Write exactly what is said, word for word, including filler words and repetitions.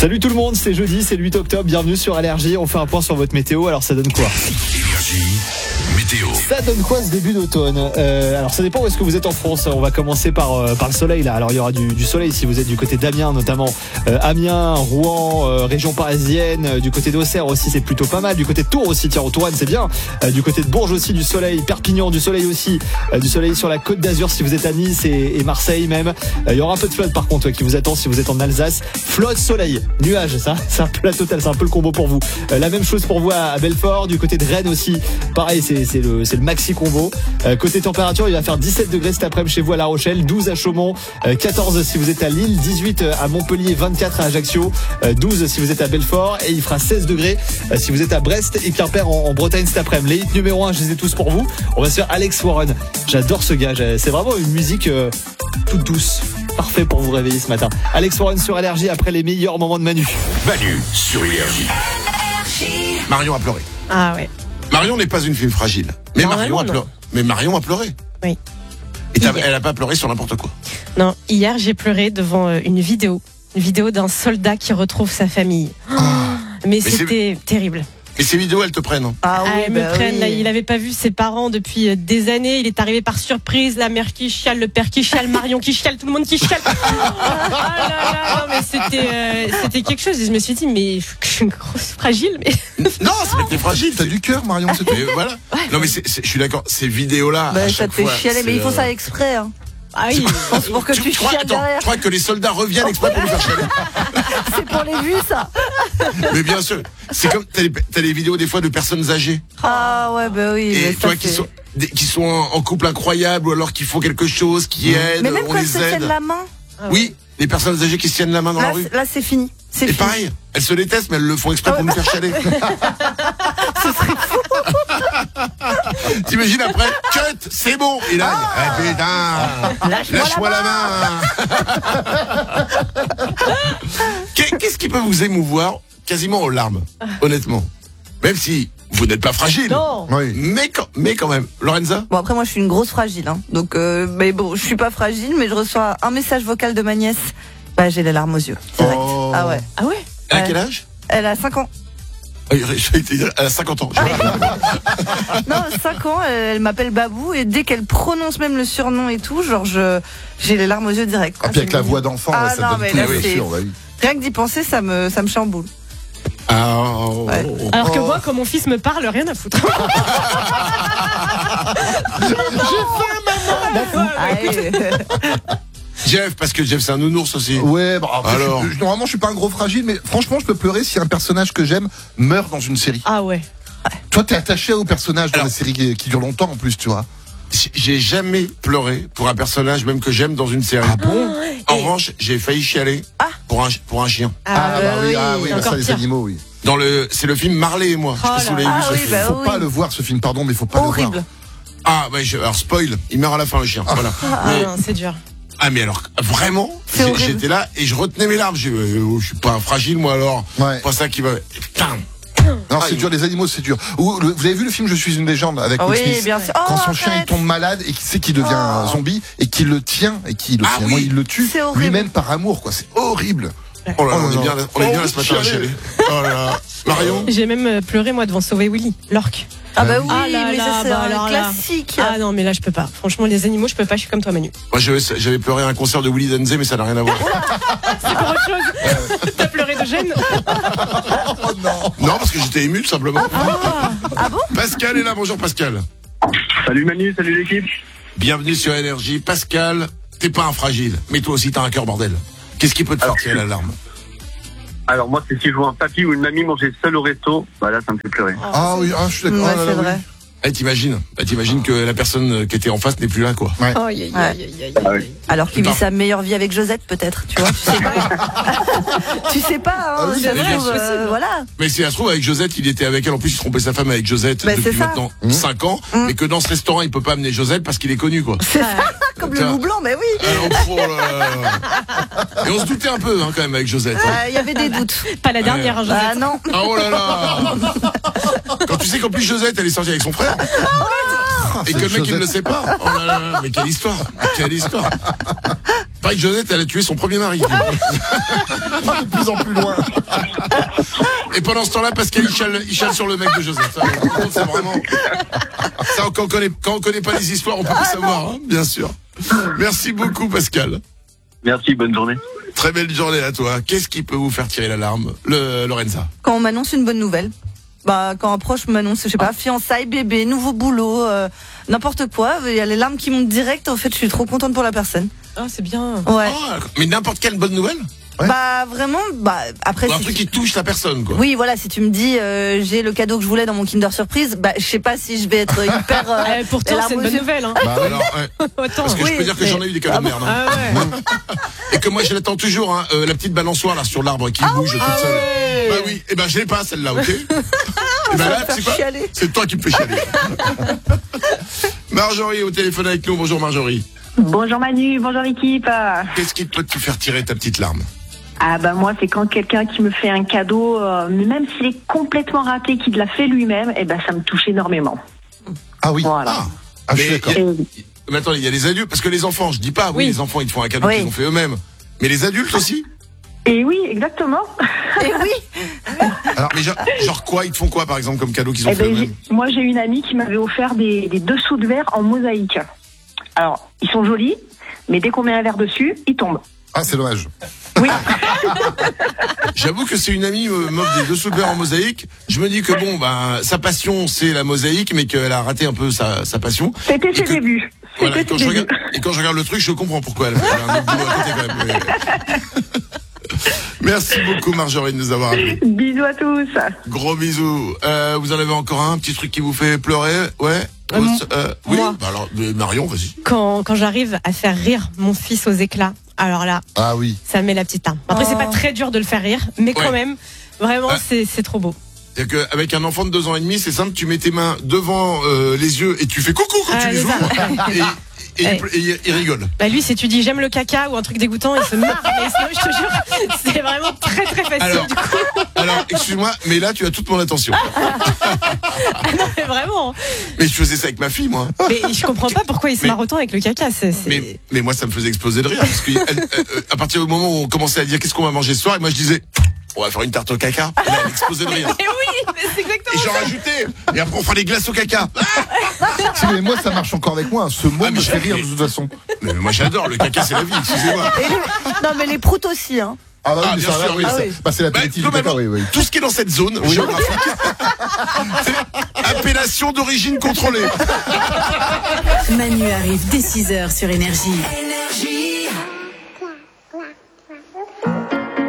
Salut tout le monde, c'est jeudi, c'est le huit octobre, bienvenue sur Allergie. On fait un point sur votre météo, alors ça donne quoi? Énergie, météo. Ça donne quoi ce début d'automne? euh, Alors ça dépend où est-ce que vous êtes en France. On va commencer par, euh, par le soleil là. Alors il y aura du, du soleil si vous êtes du côté d'Amiens notamment, euh, Amiens, Rouen, euh, région parisienne, euh, du côté d'Auxerre aussi c'est plutôt pas mal, du côté de Tours aussi, tiens au Touraine c'est bien, euh, du côté de Bourges aussi du soleil, Perpignan du soleil aussi, euh, du soleil sur la Côte d'Azur si vous êtes à Nice et, et Marseille même. Euh, il y aura un peu de flotte par contre ouais, qui vous attend si vous êtes en Alsace. Flotte, soleil, nuages, ça c'est un peu la totale, c'est un peu le combo pour vous. Euh, la même chose pour vous à, à Belfort, du côté de Rennes aussi, pareil c'est, c'est, le, c'est le maxi combo. Euh, côté température, il va faire dix-sept degrés cet après-midi chez vous à La Rochelle, douze à Chaumont, euh, quatorze si vous êtes à Lille, dix-huit à Montpellier, vingt-quatre à Ajaccio, euh, douze si vous êtes à Belfort et il fera seize degrés euh, si vous êtes à Brest et Quimper en, en Bretagne cet après-midi. Les hits numéro un, je les ai tous pour vous. On va se faire Alex Warren. J'adore ce gars, c'est vraiment une musique euh, toute douce. Parfait pour vous réveiller ce matin. Alex Warren sur Allergie après les meilleurs moments de Manu. Manu sur Énergie. Marion a pleuré. Ah ouais. Marion n'est pas une fille fragile. Mais Non, Marion a non. pleuré. Mais Marion a pleuré. Oui. Et t'as- Hier. elle a pas pleuré sur n'importe quoi. Non, hier j'ai pleuré devant euh, une vidéo. Une vidéo d'un soldat qui retrouve sa famille. Mais, c'est- c'était terrible. Et ces vidéos, elles te prennent. Hein. Ah Ah, oui, ils bah me prennent, oui. là, il avait pas vu ses parents depuis euh, des années. Il est arrivé par surprise. La mère qui chiale, le père qui chiale, Marion qui chiale, tout le monde qui chiale. Ah là là, non mais c'était, euh, c'était quelque chose. Et je me suis dit, mais je suis une grosse fragile. Mais Non, c'est mais t'es fragile. T'as du cœur, Marion, c'est tout. Mais voilà. Non mais c'est, c'est- je suis d'accord. Ces vidéos-là, Bah, à ça chaque te fait fois, chialer, mais c'est, il faut euh, ça exprès. Hein. ah oui. C'est pour que tu crois, chiales attends, derrière. tu crois que les soldats reviennent exprès pour nous faire chialer? C'est pour les vues, ça. Mais bien sûr, c'est comme t'as les, t'as les vidéos des fois de personnes âgées Ah ouais, bah oui. mais et ça, toi qui c'est- sont des- qui sont en, en couple incroyable ou alors qui font quelque chose, qui aident, Mais même on quand elles les se aide. tiennent la main, Oui, les personnes âgées qui se tiennent la main dans la là, rue. c'est- là c'est fini. C'est Et fini. pareil, elles se détestent, mais elles le font exprès pour nous faire chialer. T'imagines après, cut, c'est bon. Et là, ah, putain, Lâche-moi lâche-moi la la main. Qu'est- Qu'est-ce qui peut vous émouvoir quasiment aux larmes, honnêtement? Même si vous n'êtes pas fragile. Non. Oui. Mais quand, mais quand même. Lorenza? Bon après moi je suis une grosse fragile, hein. Donc euh, mais bon je suis pas fragile, mais je reçois un message vocal de ma nièce. Bah j'ai les larmes aux yeux. Direct. Oh. Ah ouais. Ah ouais. Elle a Ouais. quel âge? Elle a cinq ans. Ah, je vais te dire, Elle a cinquante ans. Non, cinq ans, elle, elle m'appelle Babou et dès qu'elle prononce même le surnom et tout, genre je j'ai les larmes aux yeux direct. Ah, puis avec c'est la mignon. voix d'enfant, Ah ouais, ça non, donne mais tout, là, oui, c'est- sûr, bah oui. Rien que d'y penser, ça me ça me chamboule. Ah, oh, Ouais. oh, oh. Alors que moi, quand mon fils me parle, rien à foutre. Ah, ouais. Jeff, parce que Jeff c'est un nounours aussi. Ouais, bah, après, Alors. je- je- normalement, je suis pas un gros fragile, mais franchement, je peux pleurer si un personnage que j'aime meurt dans une série. Ah ouais. Toi, t'es attaché au personnage dans Alors. la série qui, qui dure longtemps en plus, tu vois. J'ai jamais pleuré pour un personnage même que j'aime dans une série. Ah bon? En revanche, j'ai failli chialer Ah. pour un pour un chien. Ah, bah oui, ah oui, bah, encore ça, les pire. animaux, oui. Dans le c'est le film Marley et moi. Je sais pas Oh si vous là l'avez là. vu ce Ah oui, film. bah Faut oui. pas le voir, ce film, pardon, mais faut pas le Horrible. voir. Ah ouais, je, alors spoil, il meurt à la fin le chien. Voilà. Ah Mais- non, c'est dur. ah mais alors vraiment, C'est j'ai- horrible. j'étais là et je retenais mes larmes. J'ai, euh, je suis pas fragile moi alors. Ouais. Pas ça qui va. Putain. Non, Ah, c'est il- dur, les animaux, c'est dur. Ou, le- vous avez vu le film Je suis une légende avec Ah Will oui, Smith? bien sûr. Quand Oh, son chien il arrête. tombe malade et qu'il sait qu'il devient un zombie et qu'il le tient et qu'il Ah finalement oui. il le tue C'est horrible. lui-même par amour, quoi. C'est horrible. Oh là, là, Oh on est non. bien, on est bien là ce Oh, matin à chialer. chialer. Oh là là. Marion. J'ai même euh, pleuré moi devant Sauver Willy, l'orque. Ah bah oui, Ah là mais là, ça c'est bah un alors là. classique. Ah non, mais là je peux pas. Franchement, les animaux, je peux pas. Je suis comme toi, Manu. Moi j'avais, j'avais pleuré à un concert de Willy Denzé mais ça n'a rien à voir. C'est pour autre chose. T'as pleuré de gêne. Oh non. Non parce que j'étais ému tout simplement. Ah bon? Pascal est là, bonjour Pascal. Salut Manu, salut l'équipe. Bienvenue sur Énergie. Pascal, t'es pas un fragile, mais toi aussi t'as un cœur bordel. Qu'est-ce qui peut te faire Alors, tirer la larme? Alors moi, c'est si je vois un papy ou une mamie manger seul au resto, bah là, ça me fait pleurer. Ah oui, ah, je suis d'accord. Ouais, Ah là c'est là, oui. vrai. Eh, t'imagines bah, T'imagines que la personne qui était en face n'est plus là, quoi. Oh, aïe, aïe, aïe, aïe, aïe, aïe. Alors qu'il vit Non. sa meilleure vie avec Josette, peut-être, tu vois. Tu sais pas, tu sais pas hein, Ah oui, ça c'est se vrai, trouve, c'est euh, possible. voilà. Mais si ça se trouve, avec Josette, il était avec elle. En plus, il trompait sa femme avec Josette Bah, depuis c'est ça. maintenant Mmh. cinq ans. Mmh. Mais que dans ce restaurant, il peut pas amener Josette parce qu'il est connu, quoi. C'est ça, comme le Tiens. loup blanc, mais oui. Alors, oh là là. Et on se doutait un peu, hein, quand même, avec Josette. hein. Euh, Il y avait des doutes. Pas la dernière, hein, Josette. Ah non. Ah oh là là. Quand tu sais qu'en plus Josette, elle est sortie avec son frère. Et que le mec, il ne le sait pas. Oh là là, mais quelle histoire. Quelle histoire. Pas paraît que Josette, elle a tué son premier mari. De plus en plus loin. Et pendant ce temps-là, Pascal, il chale, il chale sur le mec de Josette. Ça, c'est vraiment... Ça, quand on connaît, quand on connaît pas les histoires, on peut pas savoir, hein, bien sûr. Merci beaucoup, Pascal. Merci, bonne journée. Très belle journée à toi. Qu'est-ce qui peut vous faire tirer l'alarme, le Lorenza? Quand on m'annonce une bonne nouvelle. Bah, quand un proche m'annonce, je sais pas, fiançailles, bébé, nouveau boulot, euh, n'importe quoi, il y a les larmes qui montent direct. En fait, je suis trop contente pour la personne. Ah, c'est bien. Ouais. Oh, mais n'importe quelle bonne nouvelle? Ouais. Bah, vraiment, bah, après. Un si truc tu- qui touche la personne, quoi. Oui, voilà, si tu me dis, euh, j'ai le cadeau que je voulais dans mon Kinder Surprise, bah, je sais pas si je vais être hyper. Euh, Euh, pourtant, larmes c'est une aux bonne yeux. nouvelle. Hein. Bah, Alors, ouais. Attends. Parce que je Oui, peux dire que mais- j'en ai eu des cadeaux de merde. Hein. Ah ouais. Et que moi, je l'attends toujours, hein, euh, la petite balançoire là sur l'arbre qui bouge toute seule. ouais. Bah oui, et ben je l'ai pas celle-là, ok. Et ben va là, me faire c'est quoi chialer. C'est toi qui me fais chialer. Marjorie au téléphone avec nous. Bonjour Marjorie. Bonjour Manu, bonjour l'équipe. Qu'est-ce qui peut te faire tirer ta petite larme? Ah bah moi c'est quand quelqu'un qui me fait un cadeau, euh, même s'il est complètement raté, qu'il l'a fait lui-même, et ben ça me touche énormément. Ah oui. Voilà. Ah, Ah, je suis mais d'accord. y a- Et- mais attendez, il y a les adultes, parce que les enfants, je dis pas, oui, Oui. les enfants ils te font un cadeau Oui. qu'ils ont fait eux-mêmes. Mais les adultes aussi? Et oui, exactement. Et oui. Alors, Mais genre, genre quoi? Ils te font quoi par exemple comme cadeau qu'ils ont Eh fait ben, eux-mêmes? j'ai- moi j'ai une amie qui m'avait offert des, des dessous de verre en mosaïque. Alors ils sont jolis, mais dès qu'on met un verre dessus, ils tombent. ah, c'est dommage. Oui. J'avoue que c'est une amie me m'offre des dessous de verre en mosaïque. Je me dis que bon, ben sa passion c'est la mosaïque, mais qu'elle a raté un peu sa, sa passion. C'était Et ses que- débuts. Voilà, et C'était quand, ses je débuts. regarde, et quand je regarde le truc, je comprends pourquoi elle a fait un autre boulot à côté quand même. Mais- Merci beaucoup Marjorie de nous avoir appelés. Bisous à tous. Gros bisous. Euh, vous en avez encore un petit truc qui vous fait pleurer? Ouais. Euh, m- Euh, oui. moi. Bah alors mais Marion, vas-y. Quand, quand j'arrive à faire rire mon fils aux éclats, alors là, Ah oui. ça met la petite larme. Après, c'est Oh. pas très dur de le faire rire, mais quand Ouais. même, vraiment, Ouais. c'est c'est trop beau. C'est-à-dire qu'avec un enfant de deux ans et demi, c'est simple, tu mets tes mains devant euh, les yeux et tu fais coucou quand Ah, tu les c'est ouvres. ça. Et, et, Ouais. il, et il rigole. Bah lui, si tu dis j'aime le caca ou un truc dégoûtant, il se marre. Mais sinon, je te jure, c'est vraiment très très facile Alors, du coup. alors excuse-moi, mais là tu as toute mon attention. Ah non, mais vraiment. Mais je faisais ça avec ma fille, moi. Mais je comprends pas pourquoi il se Mais- marre autant avec le caca. C'est, c'est- Mais, mais moi, ça me faisait exploser de rire. Parce que elle- elle- euh, à partir du moment où on commençait à dire qu'est-ce qu'on va manger ce soir, et moi je disais, on va faire une tarte au caca. Et là, elle explosait de rire. Mais oui, mais c'est Et exactement j'en ça. rajoutais. Et après, on fera des glaces au caca. Si, mais moi, ça marche encore avec moi. Ce mot Ah, mais me fait j'ai- rire de toute façon. Mais moi, j'adore. Le caca, c'est la vie. Excusez-moi. Et les- Non, mais les proutes aussi, hein. Ah bah oui, Ah, mais bien ça, sûr, va, oui, oui. ça- Ah oui. bah, c'est la Bah, politique du caca, globalement, oui, oui. tout ce qui est dans cette zone géographique, c'est appellation d'origine contrôlée. Manu arrive dès six heures sur Énergie.